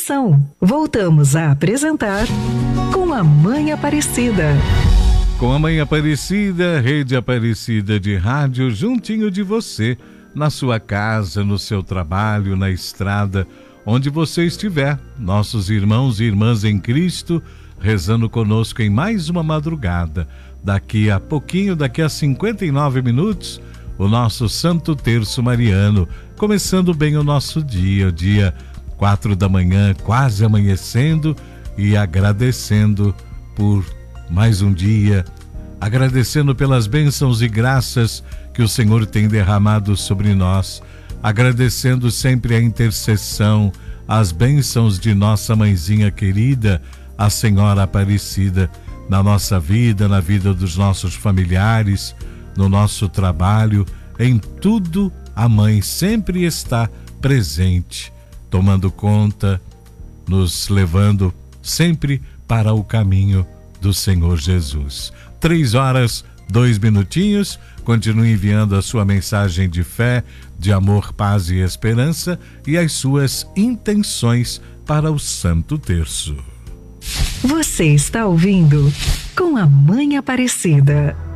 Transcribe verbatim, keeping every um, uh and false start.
atenção, voltamos a apresentar Com a Mãe Aparecida. Com a Mãe Aparecida, Rede Aparecida de Rádio, juntinho de você, na sua casa, no seu trabalho, na estrada, onde você estiver. Nossos irmãos e irmãs em Cristo, rezando conosco em mais uma madrugada. Daqui a pouquinho, daqui a cinquenta e nove minutos, o nosso Santo Terço Mariano, começando bem o nosso dia, o dia quatro da manhã, quase amanhecendo, e agradecendo por mais um dia, agradecendo pelas bênçãos e graças que o Senhor tem derramado sobre nós, agradecendo sempre a intercessão, as bênçãos de nossa mãezinha querida, a Senhora Aparecida, na nossa vida, na vida dos nossos familiares, no nosso trabalho, em tudo a mãe sempre está presente, tomando conta, nos levando sempre para o caminho do Senhor Jesus. Três horas, dois minutinhos. Continue enviando a sua mensagem de fé, de amor, paz e esperança e as suas intenções para o Santo Terço. Você está ouvindo Com a Mãe Aparecida.